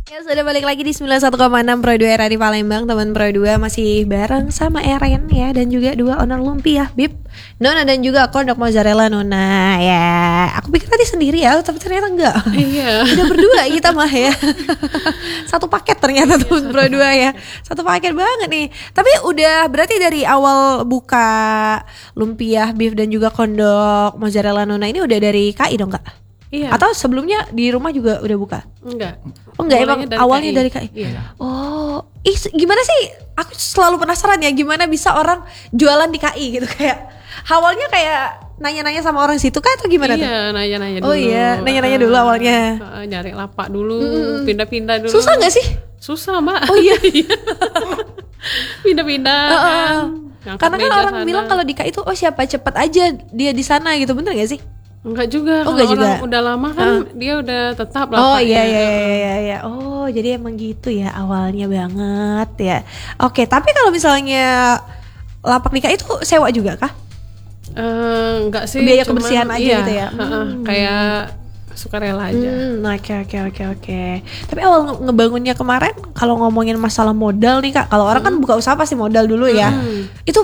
Ya sudah balik lagi di 91,6 Pro 2 RRI di Palembang. Teman Pro 2 masih bareng sama Eren ya. Dan juga dua owner lumpia Bib, Nona dan juga Kondok Mozzarella Nona ya. Aku pikir tadi sendiri ya, tapi ternyata enggak. Iya. Udah berdua kita mah ya. Satu paket ternyata teman Pro 2 ya. Satu paket banget nih. Tapi udah berarti dari awal buka lumpia Bib dan juga Kondok Mozzarella Nona ini udah dari KI dong Kak? Iya. Atau sebelumnya di rumah juga udah buka? Enggak. Oh enggak, emang awalnya dari KI. Iya. Oh, gimana sih? Aku selalu penasaran ya, gimana bisa orang jualan di KI gitu, kayak awalnya kayak nanya-nanya sama orang situ kah atau gimana tuh? Iya, nanya-nanya dulu. Oh iya, nanya-nanya dulu awalnya. Nyari lapak dulu, pindah-pindah dulu. Susah nggak sih? Susah, Mbak. Oh iya. Pindah-pindah kan. Ngangkat Karena kan meja orang sana. bilang kalau di KI itu siapa cepet aja dia di sana gitu, bener gak sih? Enggak juga. Oh, Kalau enggak orang juga. udah lama kan dia udah tetap Oh lapaknya. iya. Oh jadi emang gitu ya awalnya banget ya. Oke, tapi kalau misalnya lapak di KI itu sewa juga kah? Enggak sih. Biaya kebersihan aja gitu ya? Kayak sukarela aja. Oke. Tapi awal ngebangunnya kemarin, kalau ngomongin masalah modal nih Kak, kalau orang kan buka usaha pasti modal dulu ya. Itu